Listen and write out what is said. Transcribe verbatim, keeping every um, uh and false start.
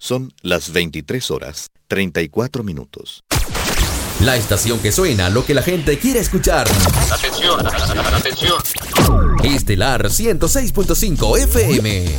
Son las veintitrés horas, treinta y cuatro minutos. La estación que suena lo que la gente quiere escuchar. Atención, atención. Estelar ciento seis punto cinco F M.